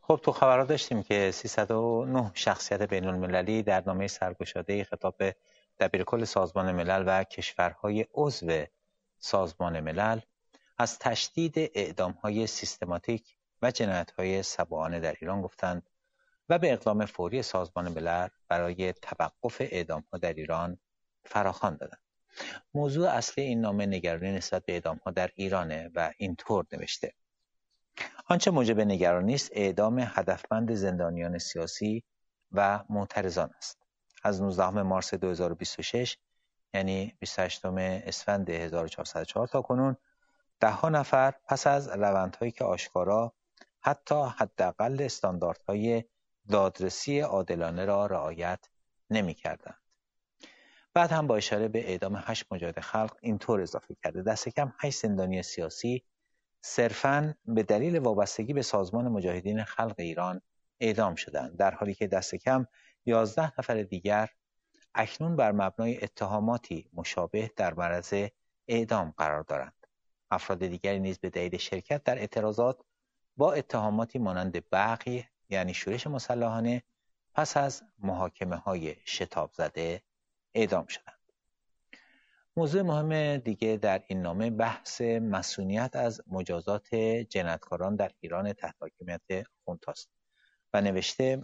خب تو خبرها داشتیم که 309 شخصیت بین المللی در نامه سرگشاده خطاب به دبیرکل سازمان ملل و کشورهای عضو سازمان ملل از تشدید اعدام‌های سیستماتیک و جنایت‌های سبوانه در ایران گفتند و به اقدام فوری سازمان ملل برای توقف اعدام‌ها در ایران فراخوان دادند. موضوع اصلی این نامه نگرانی نسبت به اعدام‌ها در ایرانه و اینطور نوشته: آنچه موجب نگرانی است اعدام هدفمند زندانیان سیاسی و معترضان است. از 19 مارس 2026 یعنی 28 اسفند 1404 تا کنون ده‌ها نفر پس از روندهایی که آشکارا حتی حداقل استانداردهای دادرسی عادلانه را رعایت نمی‌کردند. بعد هم با اشاره به اعدام 8 مجاهد خلق اینطور اضافه کرده: دست کم 8 زندانی سیاسی صرفاً به دلیل وابستگی به سازمان مجاهدین خلق ایران اعدام شدند، در حالی که دست کم 11 نفر دیگر اکنون بر مبنای اتهاماتی مشابه در معرض اعدام قرار دارند. افراد دیگری نیز به دلیل شرکت در اعتراضات با اتهاماتی مانند بغی یعنی شورش مسلحانه پس از محاکمه‌های شتاب زده اعدام شدند. موضوع مهم دیگه در این نامه بحث مصونیت از مجازات جنایتکاران در ایران تحت حاکمیت خونتاست و نوشته: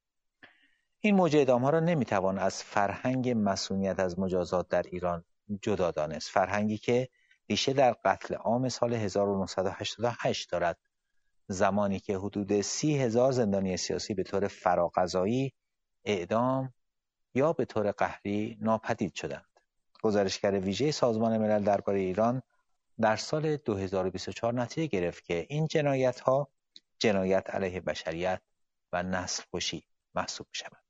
این موج اعدام‌ها را نمیتوان از فرهنگ مصونیت از مجازات در ایران جدا دانست، فرهنگی که ریشه در قتل عام سال 1988 دارد، زمانی که حدود 30,000 زندانی سیاسی به طور فراقضایی اعدام یا به طور قهری ناپدید شدند. گزارشگر ویژه سازمان ملل درباره ایران در سال 2024 نتیجه گرفت که این جنایت‌ها جنایت علیه بشریت و نسل‌کشی محسوب می‌شوند.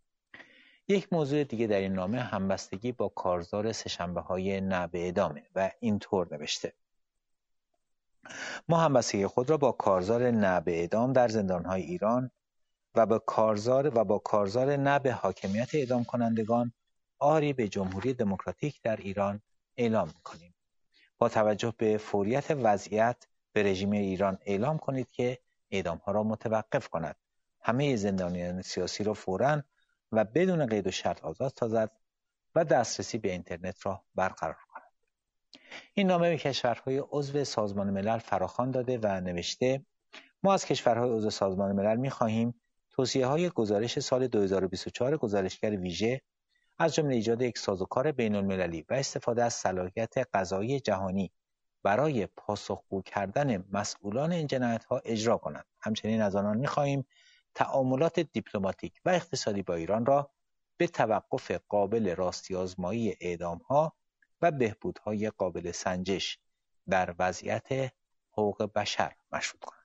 یک موضوع دیگه در این نامه همبستگی با کارزار سه‌شنبه‌های نه به اعدامه و اینطور نوشته: ما همبستگی خود را با کارزار نه به اعدام در زندان‌های ایران و با کارزار نه به حاکمیت اعدام کنندگان آری به جمهوری دموکراتیک در ایران اعلام می‌کنیم. با توجه به فوریت وضعیت به رژیم ایران اعلام کنید که اعدام‌ها را متوقف کند، همه زندانیان سیاسی را فوراً و بدون قید و شرط آزاد سازد و دسترسی به اینترنت را برقرار کند. این نامه به کشورهای عضو سازمان ملل فراخوان داده و نوشته: ما از کشورهای عضو سازمان ملل می‌خواهیم توصیه‌های گزارش سال 2024 گزارشگر ویژه از جمله ایجاد یک سازوکار بین‌المللی و استفاده از صلاحیت قضایی جهانی برای پاسخگو کردن مسئولان این جنایت‌ها اجرا کنند. همچنین از آنان می‌خواهیم تعاملات دیپلماتیک و اقتصادی با ایران را به توقف قابل راستی‌آزمایی اعدام‌ها و بهبودهای قابل سنجش در وضعیت حقوق بشر مشروط کنند.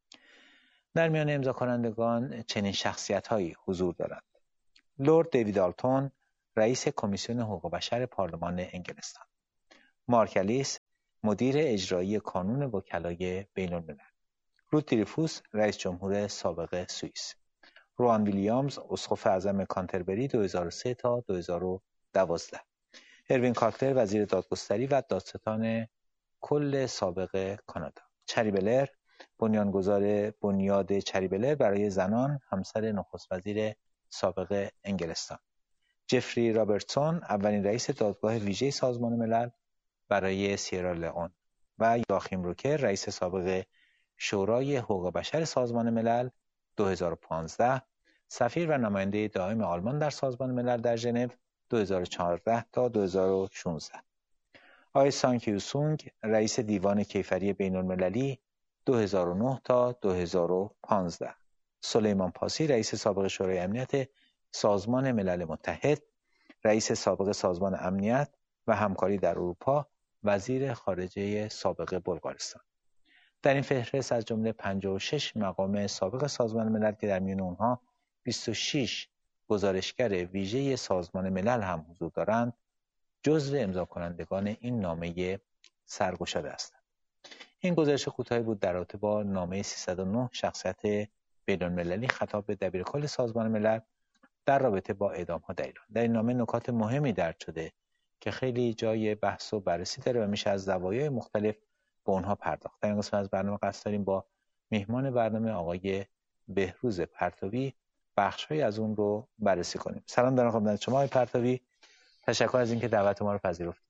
در میان امضا کنندگان چنین شخصیت‌هایی حضور دارند: لرد دیوید آلتون، رئیس کمیسیون حقوق بشر پارلمان انگلستان; مارک الیس، مدیر اجرایی کانون وکلای بین‌الملل; رود دریفوس، رئیس جمهور سابق سوئیس; روان ویلیامز، اسقف اعظم کانتربری 2003 تا 2012; اروین کاکلر، وزیر دادگستری و دادستان کل سابق کانادا; چری بلر، بنیانگذار بنیاد چری بلر برای زنان، همسر نخست وزیر سابق انگلستان; جفری رابرتسون، اولین رئیس دادگاه ویژه سازمان ملل برای سیرالئون و یاخیم روکر، رئیس سابق شورای حقوق بشر سازمان ملل 2015، سفیر و نماینده دائم آلمان در سازمان ملل در ژنو 2014 تا 2016. آقای سان کیوسونگ، رئیس دیوان کیفری بین‌المللی 2009 تا 2015. سلیمان پاسی، رئیس سابق شورای امنیت سازمان ملل متحد، رئیس سابق سازمان امنیت و همکاری در اروپا، وزیر خارجه سابق بلغارستان. در این فهرست از جمله 56 مقام سابق سازمان ملل که در میان اونها 26 گزارشگر ویژه سازمان ملل هم حضور دارند، جزو امضا کنندگان این نامه سرگشاده هستند. این گزارش کوتاهی بود در رابطه با نامه 309 شخصیت بین‌المللی خطاب به دبیرکل سازمان ملل در رابطه با اعدام‌ها در ایران. در این نامه نکات مهمی درج شده که خیلی جای بحث و بررسی داره و میشه از زوایای مختلف به اونها پرداخت. در این قسمت از برنامه قصد داریم با میهمان برنامه آقای بهروز پرتوی بخش‌هایی از اون رو بررسی کنیم. سلام دارم خدمت شما آقای پرتوی. تشکر از اینکه دعوت ما رو پذیرفتید.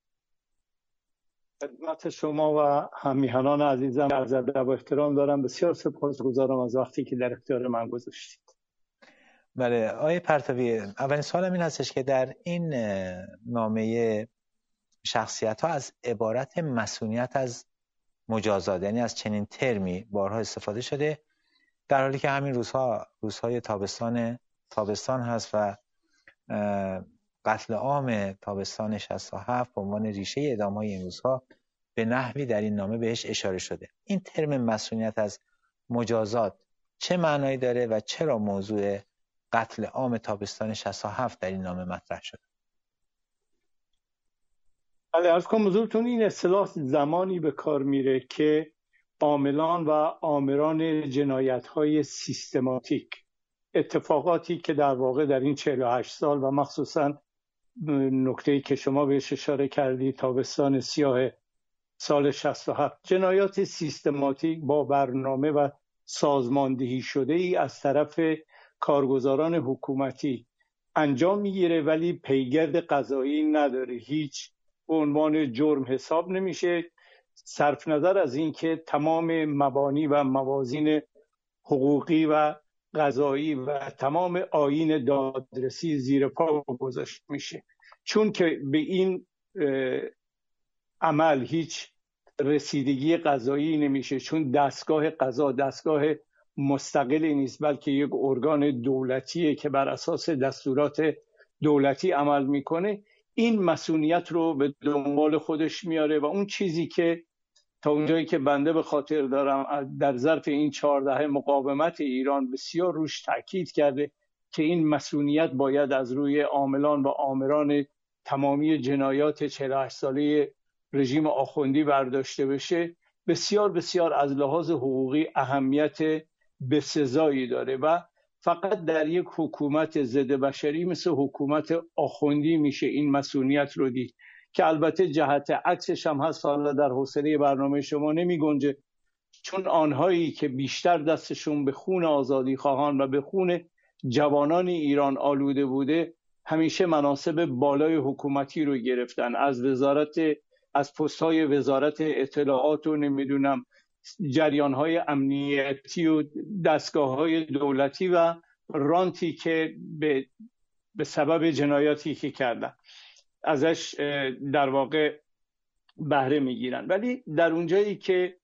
خدمت شما و هم‌میهنان عزیزم عرض ادب و احترام دارم. بسیار سپاسگزارم از وقتی که در اختیار من گذاشتید. بله آقای پرتوی، اولین سوالم این هستش که در این نامه شخصیت‌ها از عبارت مصونیت از مجازات، یعنی از چنین ترمی بارها استفاده شده، در حالی که همین روزهای تابستان هست و قتل عام تابستان 67 به عنوان ریشه اعدام‌های این روزها به نحوی در این نامه بهش اشاره شده. این ترم مصونیت از مجازات چه معنایی داره و چرا موضوع قتل عام تابستان 67 در این نامه مطرح شده؟ بله، عرض کنم حضورتون این اصطلاح زمانی به کار میره که عاملان و آمران جنایت‌های سیستماتیک، اتفاقاتی که در واقع در این 48 سال و مخصوصاً نکته‌ای که شما بهش اشاره کردید تابستان سیاه سال 67، جنایات سیستماتیک با برنامه و سازماندهی شده ای از طرف کارگزاران حکومتی انجام میگیره، ولی پیگرد قضایی نداره، هیچ به عنوان جرم حساب نمیشه، صرف نظر از این که تمام مبانی و موازین حقوقی و قضایی و تمام آیین دادرسی زیر پا گذاشته میشه. چون که به این عمل هیچ رسیدگی قضایی نمیشه، چون دستگاه قضا دستگاه مستقلی نیست، بلکه یک ارگان دولتیه که بر اساس دستورات دولتی عمل میکنه، این مسئولیت رو به دنبال خودش میاره. و اون چیزی که تا اونجایی که بنده به خاطر دارم در ظرف این 14 مقاومت ایران بسیار روش تاکید کرده که این مسئولیت باید از روی عاملان و آمران تمامی جنایات 48 ساله رژیم آخوندی برداشته بشه، بسیار بسیار از لحاظ حقوقی اهمیت بسزایی داره و فقط در یک حکومت ضد بشری مثل حکومت آخوندی میشه این مسئولیت رو دید، که البته جهت عکسش هم هست، حالا در حوصله برنامه شما نمی گنجه، چون آنهایی که بیشتر دستشون به خون آزادی خواهان و به خون جوانان ایران آلوده بوده همیشه مناصب بالای حکومتی رو گرفتن، از پست‌های وزارت اطلاعات و نمیدونم جریان‌های امنیتی و دستگاه‌های دولتی و رانتی که به سبب جنایاتی که کردن ازش در واقع بهره میگیرن. ولی در اونجایی که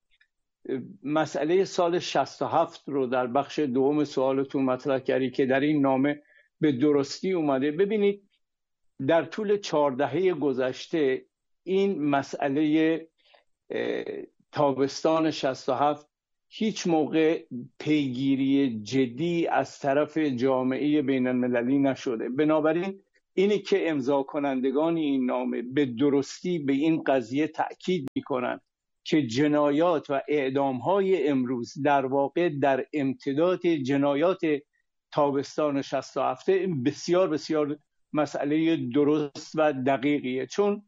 مسئله سال 67 رو در بخش دوم سوالتون مطرح کردی که در این نامه به درستی اومده، ببینید در طول 14 گذشته این مسئله تابستان 67 هیچ موقع پیگیری جدی از طرف جامعه بین المللی نشده. بنابراین اینی که امضا کنندگان این نامه به درستی به این قضیه تأکید میکنن که جنایات و اعدام‌های امروز در واقع در امتداد جنایات تابستان 67 بسیار بسیار مسئله درست و دقیقیه، چون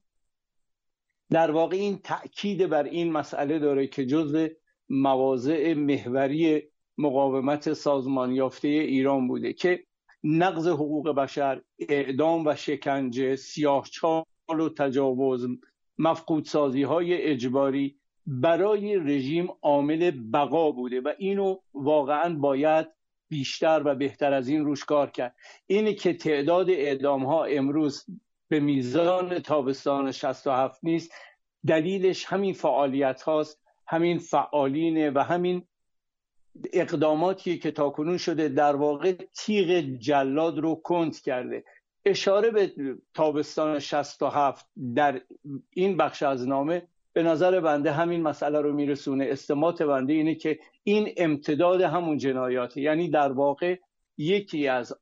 در واقع این تأکید بر این مسئله داره که جزو مواضع محوری مقاومت سازمان یافته ایران بوده که نقض حقوق بشر، اعدام و شکنجه، سیاهچال و تجاوز، مفقودسازی های اجباری برای رژیم عامل بقا بوده و اینو واقعا باید بیشتر و بهتر از این روش کار کرد. اینی که تعداد اعدام ها امروز به میزان تابستان 67 نیست، دلیلش همین فعالیت هاست، همین فعالینه و همین اقداماتی که تاکنون شده در واقع تیغ جلاد رو کند کرده. اشاره به تابستان 67 در این بخش از نامه به نظر بنده همین مسئله رو میرسونه. استنباط بنده اینه که این امتداد همون جنایاته، یعنی در واقع یکی از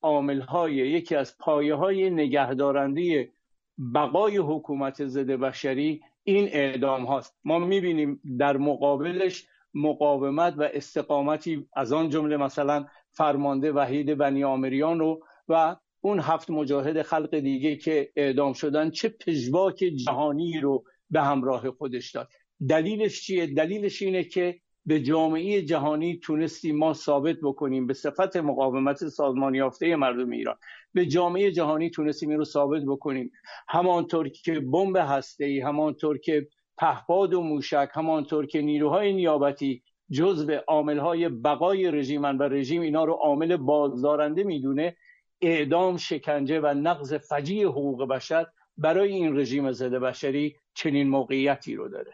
پایه‌های نگهدارنده بقای حکومت ضد بشری این اعدام هاست. ما میبینیم در مقابلش مقاومت و استقامتی از آن جمله مثلا فرمانده وحید بنی آمریان رو و اون 7 مجاهد خلق دیگه که اعدام شدن چه پژواک جهانی رو به همراه خودش داد. دلیلش چیه؟ دلیلش اینه که به جامعه جهانی تونستیم ما ثابت بکنیم به صفت مقاومت سازمان یافته مردم ایران، به جامعه جهانی تونستیم این رو ثابت بکنیم. همانطور که بمب هسته‌ای، همانطور که پهپاد و موشک، همانطور که نیروهای نیابتی جزو عاملهای بقای رژیمن و رژیم اینا رو عامل بازدارنده میدونه، اعدام، شکنجه و نقض فجیع حقوق بشر برای این رژیم ضد بشری چنین موقعیتی رو داره.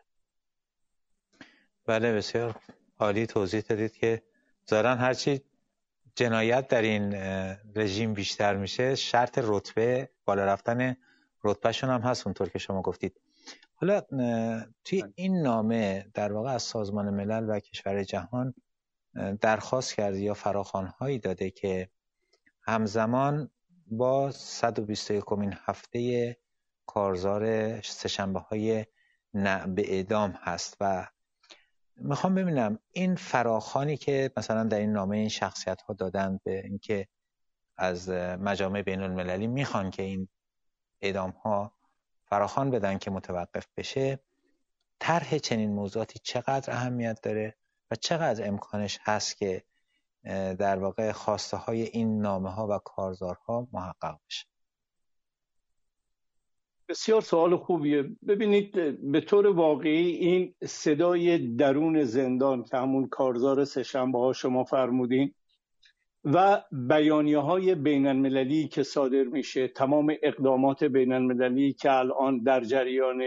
بله، بسیار عالی توضیح دادید که ظاهراً هرچی جنایت در این رژیم بیشتر میشه، شرط رتبه، بالا رفتن رتبهشون هم هست اونطور که شما گفتید. حالا توی این نامه در واقع از سازمان ملل و کشورهای جهان درخواست کرده یا فراخوان‌هایی داده که همزمان با 121مین هفته کارزار سه‌شنبه‌های نه به اعدام هست و میخوام ببینم این فراخوانی که مثلا در این نامه این شخصیت ها دادن به اینکه از مجامع بین المللی میخوان که این اعدام ها فراخوان بدن که متوقف بشه، طرح چنین موضوعاتی چقدر اهمیت داره و چقدر امکانش هست که در واقع خواسته های این نامه ها و کارزارها محقق بشه؟ بسیار سوال خوبیه. ببینید، به طور واقعی این صدای درون زندان که همون کارزار سه‌شنبه ها شما فرمودین و بیانیه های بین المللی که صادر میشه، تمام اقدامات بین المللی که الان در جریان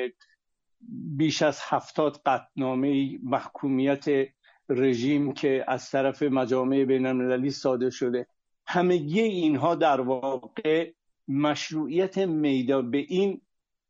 بیش از 70 قطعنامه محکومیت رژیم که از طرف مجامع بین المللی صادر شده، همگی اینها در واقع مشروعیت میدان به این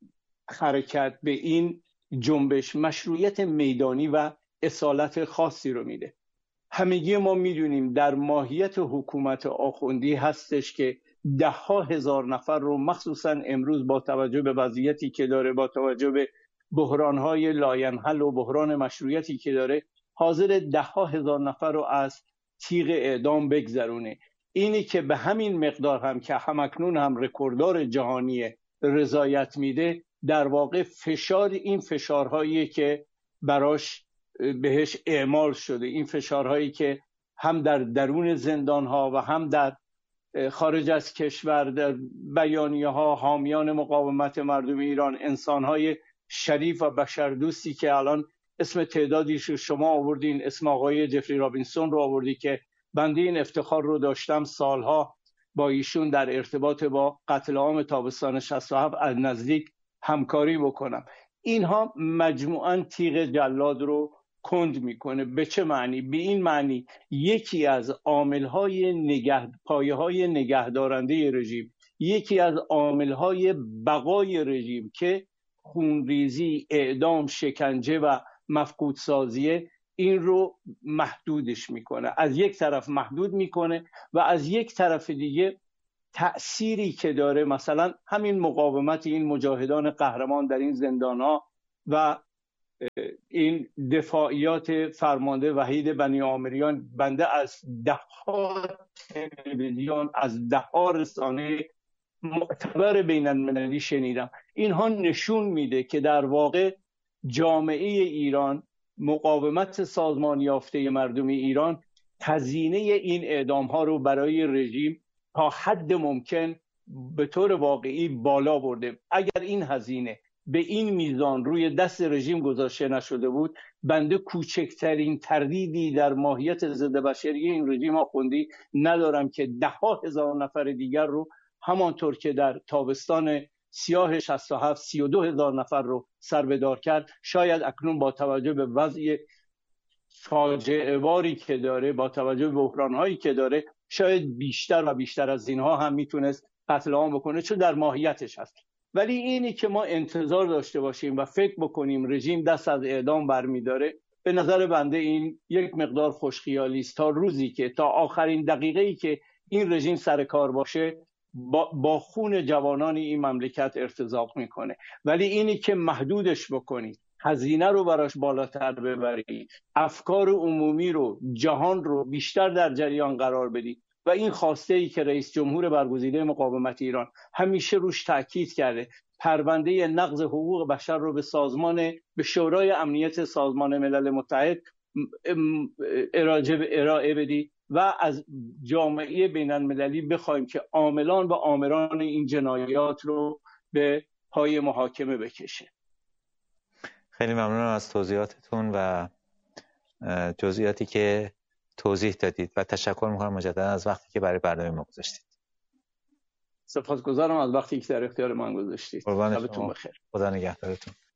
حرکت، به این جنبش مشروعیت میدانی و اصالت خاصی رو میده. همگی ما میدونیم در ماهیت حکومت آخوندی هستش که 10,000 نفر رو مخصوصا امروز با توجه به وضعیتی که داره، با توجه به بحرانهای لاینحل و بحران مشروعیتی که داره، حاضر 10,000 نفر رو از تیغ اعدام بگذرونه. اینی که به همین مقدار هم که همکنون هم رکورددار جهانی رضایت میده، در واقع فشار، این فشارهایی که براش بهش اعمال شده، این فشارهایی که هم در درون زندانها و هم در خارج از کشور، در بیانیه ها حامیان مقاومت مردم ایران، انسانهای شریف و بشردوستی که الان اسم تعدادیش شما آوردین، اسم آقای جفری رابینسون رو آوردی که بنده این افتخار رو داشتم سالها با ایشون در ارتباط با قتل عام تابستان 67 از نزدیک همکاری بکنم. اینها مجموعاً تیغ جلاد رو کند میکنه. به چه معنی؟ به این معنی یکی از عاملهای پایه‌های نگهدارنده رژیم، یکی از عاملهای بقای رژیم که خونریزی، اعدام، شکنجه و مفقود سازیه، این رو محدودش میکنه. از یک طرف محدود میکنه و از یک طرف دیگه تأثیری که داره، مثلا همین مقاومت این مجاهدان قهرمان در این زندانها و این دفاعیات فرمانده وحید بنی عامریان، بنده از 10ها تلویزیون، از 10ها رسانه معتبر بین المللی شنیدم. اینها نشون میده که در واقع جامعه ایران، مقاومت سازمان یافته مردم ایران، هزینه این اعدام ها رو برای رژیم تا حد ممکن به طور واقعی بالا برده. اگر این هزینه به این میزان روی دست رژیم گذاشته نشده بود، بنده کوچکترین تردیدی در ماهیت ضد بشری این رژیم آخوندی ندارم که 10,000 نفر دیگر رو همانطور که در تابستان سیاه 67 32,000 نفر رو سربدار کرد، شاید اکنون با توجه به وضع فاجعه باری که داره، با توجه به بحران‌هایی که داره، شاید بیشتر و بیشتر از اینها هم میتونست قتل عام بکنه، چون در ماهیتش هست. ولی اینی که ما انتظار داشته باشیم و فکر بکنیم رژیم دست از اعدام برمیداره، به نظر بنده این یک مقدار خوشخیالی است. تا روزی که، تا آخرین دقیقه‌ای که این رژیم سر کار باشه، با خون جوانان این مملکت ارتزاق میکنه. ولی اینی که محدودش بکنی، هزینه رو براش بالاتر ببری، افکار عمومی رو، جهان رو بیشتر در جریان قرار بدی و این خواسته ای که رئیس جمهور برگزیده مقاومت ایران همیشه روش تاکید کرده، پرونده نقض حقوق بشر رو به شورای امنیت سازمان ملل متحد ارائه بدی و از جامعه بین المللی بخوایم که عاملان و آمران این جنایات رو به پای محاکمه بکشه. خیلی ممنونم از توضیحاتتون و جزئیاتی که توضیح دادید و تشکر میکنم مجددا از وقتی که برای برنامه ما گذاشتید. سپاسگزارم از وقتی که در اختیار من گذاشتید. قربان شبتون شما. بخیر. خدا نگهدارتون.